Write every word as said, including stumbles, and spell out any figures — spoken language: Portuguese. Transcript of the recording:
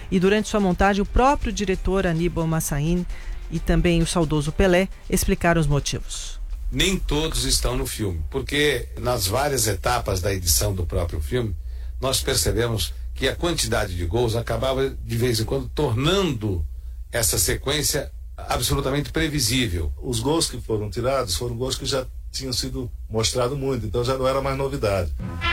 E durante sua montagem, o próprio diretor Aníbal Massain e também o saudoso Pelé explicaram os motivos. Nem todos estão no filme, porque nas várias etapas da edição do próprio filme, nós percebemos que a quantidade de gols acabava de vez em quando tornando essa sequência absolutamente previsível. Os gols que foram tirados foram gols que já tinham sido mostrados muito, então já não era mais novidade.